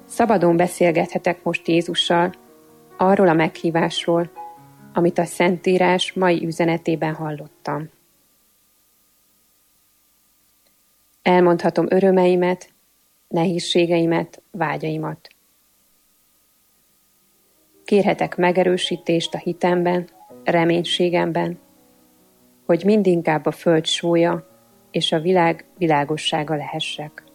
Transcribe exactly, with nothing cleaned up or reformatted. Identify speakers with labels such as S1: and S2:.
S1: Szabadon beszélgethetek most Jézussal arról a meghívásról, amit a Szentírás mai üzenetében hallottam. Elmondhatom örömeimet, nehézségeimet, vágyaimat. Kérhetek megerősítést a hitemben, reménységemben, hogy mindinkább a föld sója és a világ világossága lehessek.